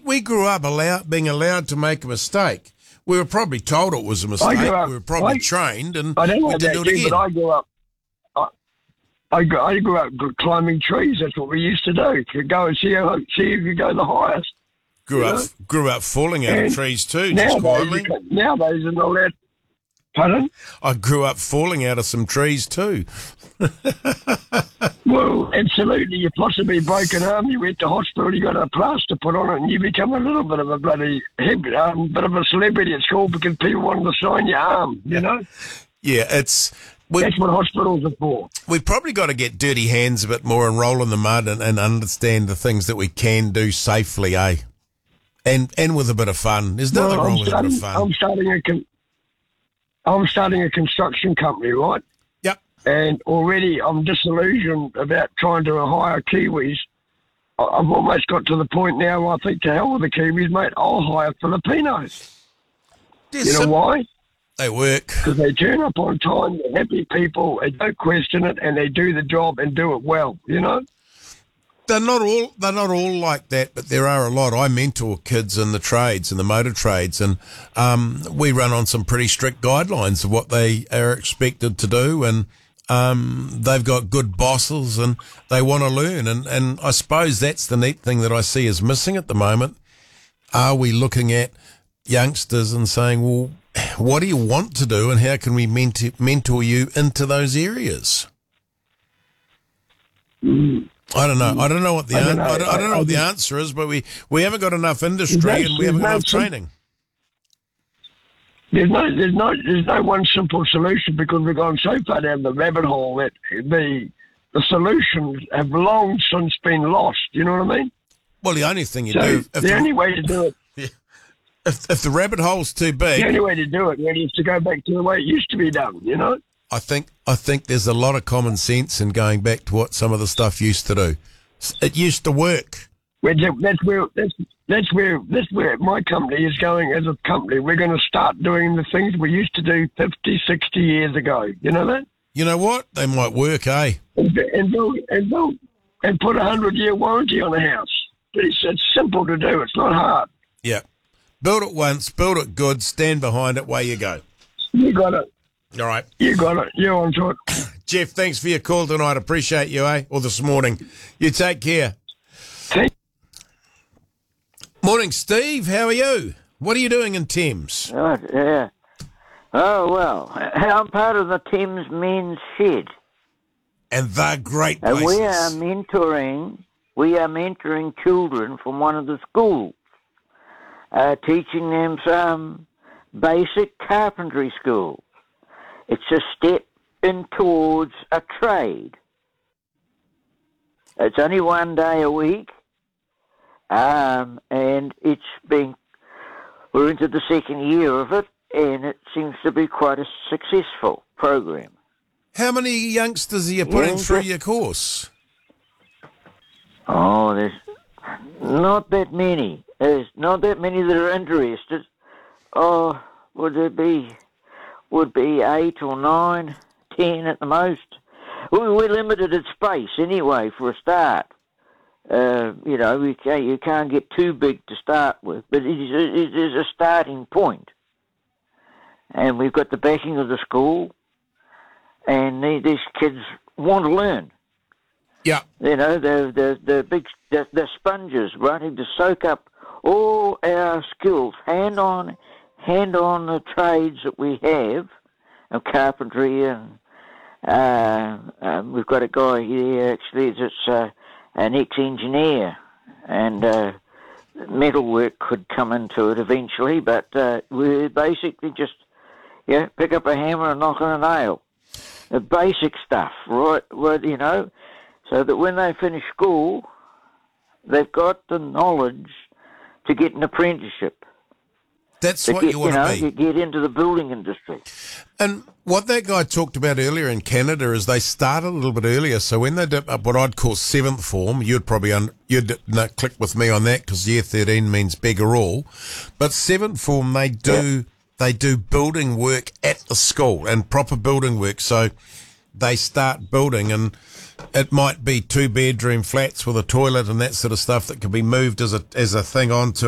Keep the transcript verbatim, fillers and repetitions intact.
we grew up allowed, being allowed to make a mistake. We were probably told it was a mistake. Up, we were probably I, trained, and I don't know we didn't do about it you, again. but I grew up. I grew, I grew up climbing trees. That's what we used to do. To go and see how, see if you go the highest. Grew up, know? grew up falling out and of trees too, just nowadays, quietly. Nowadays, and all that. Pardon? I grew up falling out of some trees too. Well, absolutely. You possibly broke an arm. You went to hospital. You got a plaster put on it, and you become a little bit of a bloody um, bit of a celebrity at school because people wanted to sign your arm. You know. Yeah, it's. We, That's what hospitals are for. We've probably got to get dirty hands a bit more and roll in the mud and, and understand the things that we can do safely, eh? And and with a bit of fun. There's nothing well, wrong I'm with starting, a bit of fun. I'm starting a con- I'm starting a construction company, right? Yep. And already I'm disillusioned about trying to hire Kiwis. I- I've almost got to the point now. I think to hell with the Kiwis, mate. I'll hire Filipinos. There's you know some, why? They work. Because they turn up on time, they're happy people, they don't question it, and they do the job and do it well, you know? They're not all they're not all like that, but there are a lot. I mentor kids in the trades, in the motor trades, and um, we run on some pretty strict guidelines of what they are expected to do, and um, they've got good bosses and they want to learn. And, and I suppose that's the neat thing that I see is missing at the moment. Are we looking at youngsters and saying, well, what do you want to do and how can we mentor, mentor you into those areas? Mm. I don't know. I don't know what the I don't an- know. I don't, I don't know I- what the I- answer is, but we, we haven't got enough industry There's and we haven't got no enough sim- training. There's no, there's no, there's no one simple solution because we've gone so far down the rabbit hole that the the solutions have long since been lost. You know what I mean? Well, the only thing you So do if the the, only way to do it, if, if the rabbit hole's too the only big, way to do it really is to go back to the way it used to be done. You know? I think I think there's a lot of common sense in going back to what some of the stuff used to do. It used to work. Which, that's where that's that's where that's where my company is going as a company. We're going to start doing the things we used to do fifty, sixty years ago. You know that? You know what? They might work, eh? And, and build and build and put a hundred year warranty on a house. It's, it's simple to do. It's not hard. Yeah. Build it once, build it good, stand behind it, away you go. You got it. All right. You got it. You're on to it. Jeff, thanks for your call tonight. Appreciate you, eh? Or this morning. You take care. Thank- Morning, Steve. How are you? What are you doing in Thames? Oh, yeah. Oh, well, I'm part of the Thames Men's Shed. And they're great And places. we are mentoring, we are mentoring children from one of the schools, uh, teaching them some basic carpentry skills. It's a step in towards a trade. It's only one day a week, um, and it's been, we're into the second year of it, and it seems to be quite a successful program. How many youngsters are you putting Yeah, through just- your course? Oh, there's not that many. There's not that many that are interested. Oh, would there be, would be eight or nine, ten at the most. We- We're limited at space anyway for a start. Uh, you know, you can't, you can't get too big to start with, but it is, a, it is a starting point. And we've got the backing of the school, and the- these kids want to learn. Yeah. You know, they're, they're, they're big, they're, they're sponges wanting to soak up all our skills, hand on, hand on the trades that we have, of carpentry, and uh, um, we've got a guy here actually that's uh, an ex-engineer, and uh, metalwork could come into it eventually, but uh, we basically just, yeah, pick up a hammer and knock on a nail. The basic stuff, right, right, you know, so that when they finish school, they've got the knowledge to get an apprenticeship. That's To what get, you want know, to be. to get into the building industry. And what that guy talked about earlier in Canada is they started a little bit earlier. So when they did up what I'd call seventh form, you'd probably un, you'd no, click with me on that because year thirteen means beggar all. But seventh form, they do Yeah. they do building work at the school and proper building work. So they start building, and it might be two bedroom flats with a toilet and that sort of stuff that can be moved as a as a thing onto